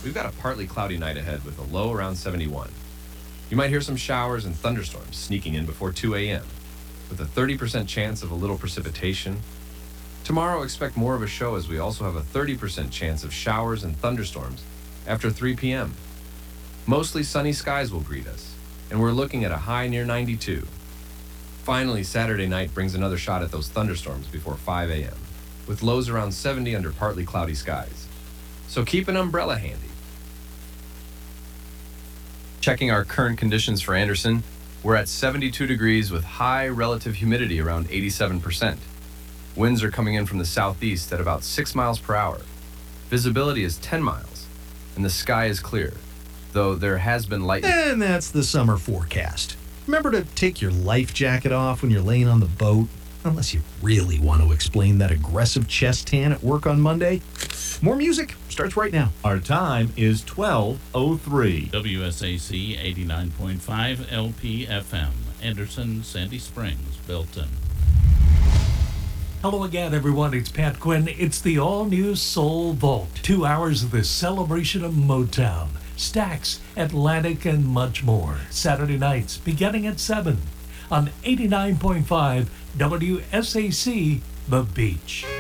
we've got a partly cloudy night ahead with a low around 71. You might hear some showers and thunderstorms sneaking in before 2 a.m., with a 30% chance of a little precipitation. Tomorrow, expect more of a show as we also have a 30% chance of showers and thunderstorms after 3 p.m. Mostly sunny skies will greet us, and we're looking at a high near 92. Finally, Saturday night brings another shot at those thunderstorms before 5 a.m., with lows around 70 under partly cloudy skies. So keep an umbrella handy. Checking our current conditions for Anderson, we're at 72 degrees with high relative humidity around 87%. Winds are coming in from the southeast at about 6 miles per hour. Visibility is 10 miles, and the sky is clear, though there has been lightning. And that's the summer forecast. Remember to take your life jacket off when you're laying on the boat, unless you really want to explain that aggressive chest tan at work on Monday. More music starts right now. Our time is 12:03. WSAC 89.5 LPFM, Anderson, Sandy Springs, Belton. Hello again, everyone. It's Pat Quinn. It's the all-new Soul Vault. 2 hours of the celebration of Motown, Stax, Atlantic, and much more. Saturday nights, beginning at 7 on 89.5 WSAC, The Beach.